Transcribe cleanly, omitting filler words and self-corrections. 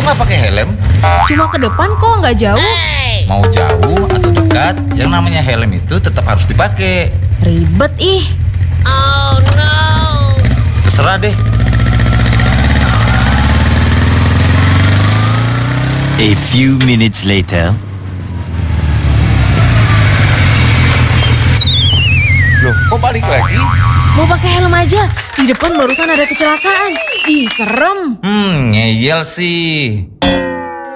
nggak pakai helm? Cuma ke depan kok, nggak jauh. Mau jauh atau dekat, yang namanya helm itu tetap harus dipakai. Ribet ih. Terserah deh. A few minutes later. Loh, kok balik lagi? Mau pakai helm aja. Di depan barusan ada kecelakaan. Ih, serem. Ngeyel sih.